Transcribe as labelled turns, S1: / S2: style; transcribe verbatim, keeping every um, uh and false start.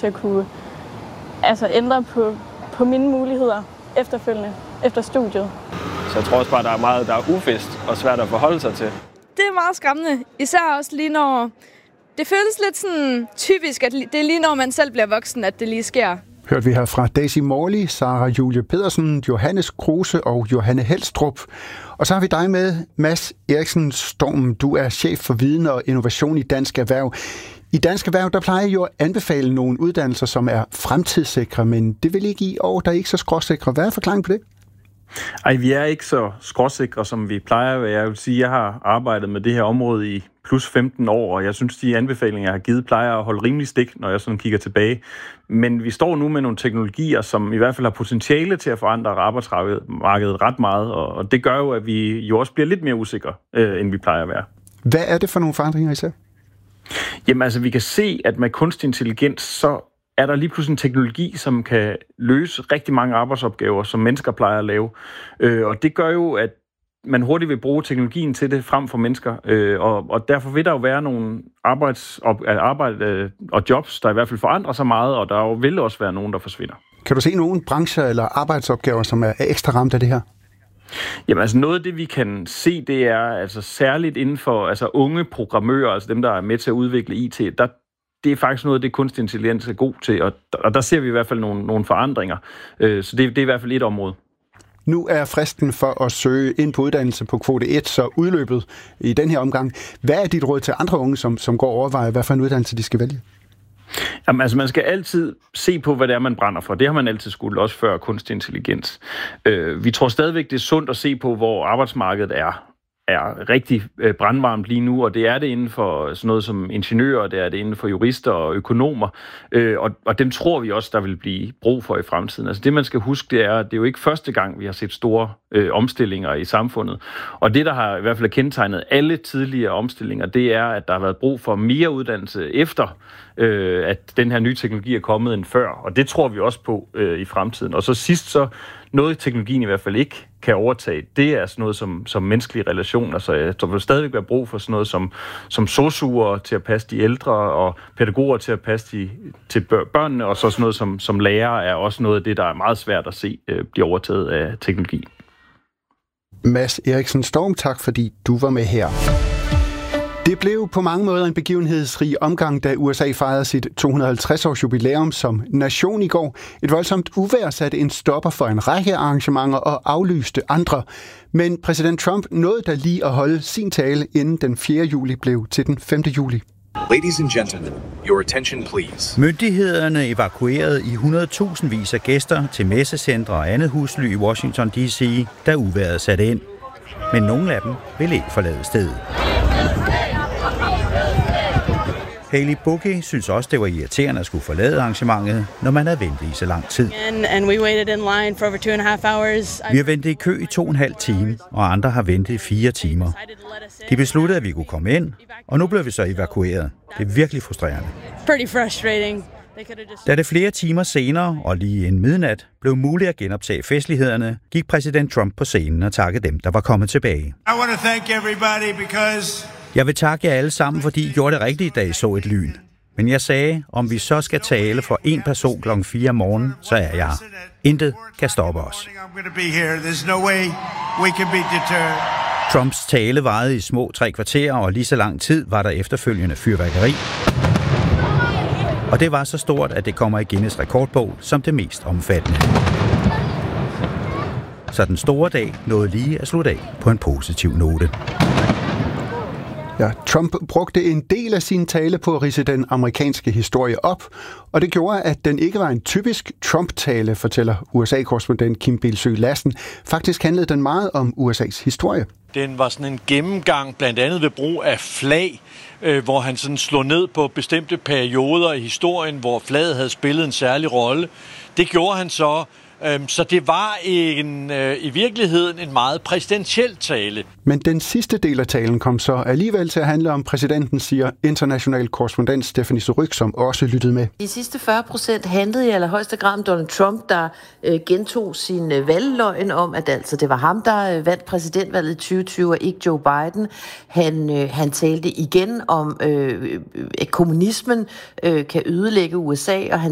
S1: til at kunne altså, ændre på, på mine muligheder efterfølgende, efter studiet.
S2: Så jeg tror også bare, at der er meget, der er uvist og svært at forholde sig til.
S3: Det er meget skræmmende, især også lige når det føles lidt sådan typisk, at det er lige når man selv bliver voksen, at det lige sker.
S4: Hørte vi her fra Daisy Morley, Sara Julie Pedersen, Johannes Kruse og Johanne Helstrup. Og så har vi dig med, Mads Eriksen Storm. Du er chef for viden og innovation i Dansk Erhverv. I Dansk Erhverv, der plejer jo at anbefale nogle uddannelser, som er fremtidssikre, men det vil ikke i år, der er ikke så skråsikre. Hvad er forklaringen på det?
S5: Ej, vi er ikke så skråsikre, som vi plejer at være. Jeg vil sige, jeg har arbejdet med det her område i plus femten år, og jeg synes, de anbefalinger, jeg har givet, plejer at holde rimelig stik, når jeg sådan kigger tilbage. Men vi står nu med nogle teknologier, som i hvert fald har potentiale til at forandre arbejdsmarkedet ret meget, og det gør jo, at vi jo også bliver lidt mere usikre, øh, end vi plejer at være.
S4: Hvad er det for nogle forandringer især?
S5: Jamen altså, vi kan se, at med kunstig intelligens, så er der lige pludselig en teknologi, som kan løse rigtig mange arbejdsopgaver, som mennesker plejer at lave. Øh, og det gør jo, at man hurtigt vil bruge teknologien til det frem for mennesker. Øh, og, og derfor vil der jo være nogle arbejds, op, arbejde øh, og jobs, der i hvert fald forandrer sig meget, og der vil også være nogen, der forsvinder.
S4: Kan du se nogle brancher eller arbejdsopgaver, som er ekstra ramt af det her?
S5: Jamen altså noget af det, vi kan se, det er altså særligt inden for altså unge programmører, altså dem, der er med til at udvikle I T, der det er faktisk noget af det, kunstig intelligens er god til, og, og der ser vi i hvert fald nogle, nogle forandringer. Øh, så det, det er i hvert fald et område.
S4: Nu er fristen for at søge ind på uddannelse på kvote et så udløbet i den her omgang. Hvad er dit råd til andre unge, som, som går og overvejer, hvad for en uddannelse de skal vælge?
S5: Jamen, altså, man skal altid se på, hvad det er, man brænder for. Det har man altid skulle, også før kunstig intelligens. Øh, vi tror stadigvæk, det er sundt at se på, hvor arbejdsmarkedet er. er rigtig brandvarmt lige nu, og det er det inden for sådan noget som ingeniører, det er det inden for jurister og økonomer, øh, og, og dem tror vi også, der vil blive brug for i fremtiden. Altså det, man skal huske, det er, at det er jo ikke første gang, vi har set store øh, omstillinger i samfundet, og det, der har i hvert fald kendetegnet alle tidligere omstillinger, det er, at der har været brug for mere uddannelse efter, øh, at den her nye teknologi er kommet end før, og det tror vi også på øh, i fremtiden. Og så sidst så, noget teknologien i hvert fald ikke kan overtage, det er sådan noget som, som menneskelige relationer, så jeg tror, der vil stadigvæk være brug for sådan noget som, som sosuer til at passe de ældre, og pædagoger til at passe de, til børnene, og så sådan noget som, som lærere er også noget af det, der er meget svært at se øh, blive overtaget af teknologi.
S4: Mads Eriksen Storm, tak fordi du var med her. Det blev på mange måder en begivenhedsrig omgang, da U S A fejrede sit to hundrede og halvtreds års jubilæum som nation i går. Et voldsomt uvejr satte en stopper for en række arrangementer og aflyste andre. Men præsident Trump nåede da lige at holde sin tale, inden den fjerde juli blev til den femte juli.
S6: Ladies and gentlemen, your attention please.
S7: Myndighederne evakuerede i hundredtusindvis af gæster til messecentre og andet husly i Washington D C, da uvejret satte ind. Men nogle af dem ville ikke forlade stedet. Haley Boogie synes også, det var irriterende at skulle forlade arrangementet, når man havde ventet i så lang tid. Vi har ventet i kø i to og en halv time, og andre har ventet i fire timer. De besluttede, at vi kunne komme ind, og nu blev vi så evakueret. Det er virkelig frustrerende. Da det flere timer senere, og lige en midnat, blev muligt at genoptage festlighederne, gik præsident Trump på scenen og takkede dem, der var kommet tilbage. Jeg vil takke jer alle sammen, fordi I gjorde det rigtigt, da I så et lyn. Men jeg sagde, om vi så skal tale for en person klokken fire om morgenen, så er jeg. Intet kan stoppe os. Trumps tale varede i små tre kvarterer, og lige så lang tid var der efterfølgende fyrværkeri. Og det var så stort, at det kommer i Guinness rekordbog som det mest omfattende. Så den store dag nåede lige at slutte af på en positiv note.
S4: Ja, Trump brugte en del af sin tale på at ridse den amerikanske historie op, og det gjorde, at den ikke var en typisk Trump-tale, fortæller U S A-korrespondent Kim Bilsøe Lassen. Faktisk handlede den meget om U S A's historie.
S8: Den var sådan en gennemgang, blandt andet ved brug af flag, øh, hvor han sådan slog ned på bestemte perioder i historien, hvor flaget havde spillet en særlig rolle. Det gjorde han så. Så det var en, øh, i virkeligheden en meget præsidentiel tale.
S4: Men den sidste del af talen kom så alligevel til at handle om præsidenten, siger international korrespondent Stephanie Surrugue, som også lyttede med.
S9: De sidste fyrre procent handlede i allerhøjeste grad om Donald Trump, der øh, gentog sin øh, valgløgn om, at altså, det var ham, der øh, vandt præsidentvalget i tyve tyve, og ikke Joe Biden. Han, øh, han talte igen om, øh, at kommunismen øh, kan ødelægge U S A, og han